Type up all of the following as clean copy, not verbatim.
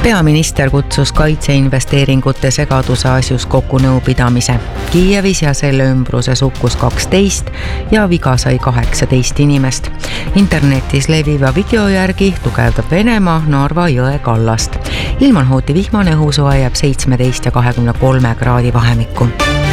Peaminister kutsus kaitseinvesteeringute segaduse asjus kokku nõupidamise. Kiievis ja selle ümbruses hukkus 12 ja viga sai 18 inimest. Internetis leviva video järgi tugevdab Venemaa Narva jõe kallast. Ilman hooti vihmane õhusoe jääb 17 ja 23 kraadi vahemikku.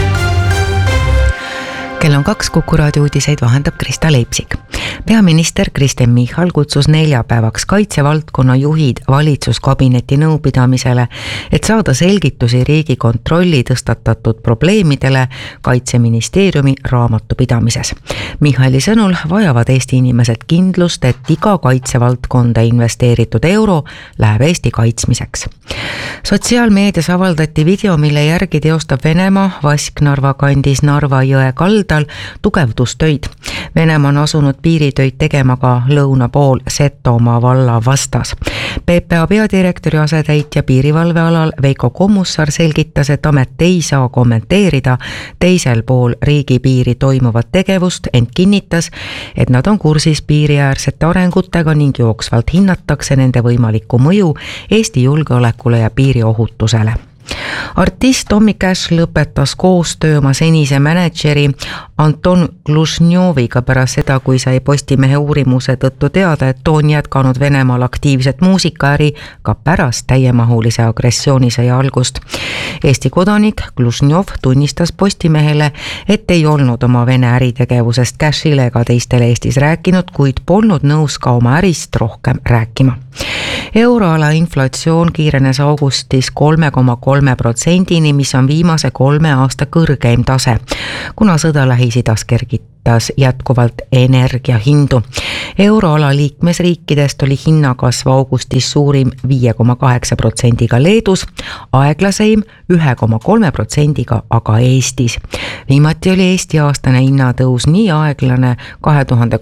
Kell on 2, Kuku raadio uudiseid vahendab Krista Leipsik. Peaminister Kristen Michal kutsus neljapäevaks kaitsevaldkonna juhid valitsuskabineti nõupidamisele, et saada selgitusi Riigikontrolli tõstatatud probleemidele Kaitseministeeriumi raamatupidamises. Michali sõnul vajavad Eesti inimesed kindlust, et iga kaitsevaldkonda investeeritud euro läheb Eesti kaitsmiseks. Sotsiaalmeedias avaldati video, mille järgi teostab Venemaa Vasknarva kandis Narva jõe kaldal tugevdustöid. Venemaa on asunud piiritöid tegema ka lõuna pool Setomaa valla vastas. PPA peadirektori asetäitja piirivalvealal Veiko Kommussar selgitas, et amet ei saa kommenteerida teisel pool riigipiiri toimuvat tegevust, ent kinnitas, et nad on kursis piiriäärsete arengutega ning jooksvalt hinnatakse nende võimalikku mõju Eesti julgeolekule ja piiriohutusele. Artist Tommy Cash lõpetas koostöö oma senise mänedžeri Anton Glušnjoviga pärast seda, kui sai Postimehe uurimuse tõttu teada, et too on jätkanud Venemaal aktiivset muusikaäri ka pärast täiemahulise agressioonisõja algust. Eesti kodanik Glušnjov tunnistas Postimehele, et ei olnud oma Vene äritegevusest Cashile ega teistele Eestis rääkinud, kuid polnud nõus ka oma ärist rohkem rääkima. Euroala inflatsioon kiirenes augustis 3,3%-ni, mis on viimase 3 aasta kõrgeim tase, kuna sõda Lähis-Idas kergitas jätkuvalt energiahindu. Euroala liikmesriikidest oli hinnakasv augustis suurim 5,8%-ga Leedus, aeglaseim 1,3%-ga aga Eestis. Viimati oli Eesti aastane hinnatõus nii aeglane 2020